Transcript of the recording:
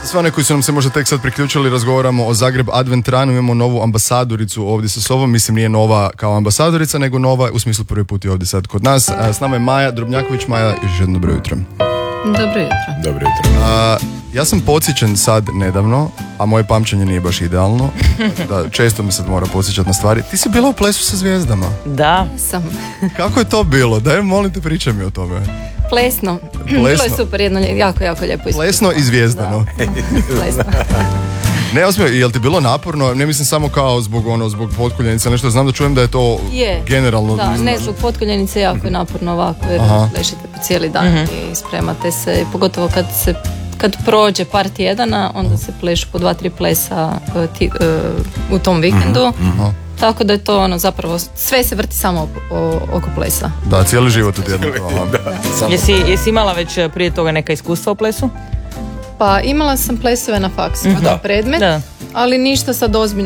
Sve one koji su nam se možda tek sad priključili, razgovaramo o Zagreb Advent Runu, imamo novu ambasadoricu ovdje sa sobom, mislim nije nova kao ambasadorica, nego nova u smislu prvi put je ovdje sad kod nas. S nama je Maja Drobnjaković. Maja, još jedno dobro jutro. Dobro jutro. Dobro jutro. Ja sam podsjećan sad nedavno, a moje pamćenje nije baš idealno, da često me sad mora podsjećati na stvari. Ti si bila u Plesu sa zvijezdama. Da. Sam. Kako je to bilo? Daj, molim te, pričaj mi o tome. Plesno. Bilo je super, jedno jako lijepo iskustvo. Plesno i zvijezdano. Plesno. Ne, osmijem, je li ti bilo naporno? Ne mislim samo kao zbog potkoljenice, nešto, znam da čujem da je to generalno. Da, ne, zbog potkoljenice jako je naporno ovako, jer plešite po cijeli dan i spremate se, pogotovo kad prođe par tjedana, onda se plešu po 2-3 plesa u tom vikendu. Tako da je to zapravo, sve se vrti samo oko plesa. Da, cijeli život u jednom. Jesi imala već prije toga neka iskustva u plesu? Pa imala sam plesove na faksu, predmet, ali ništa sad ozbiljno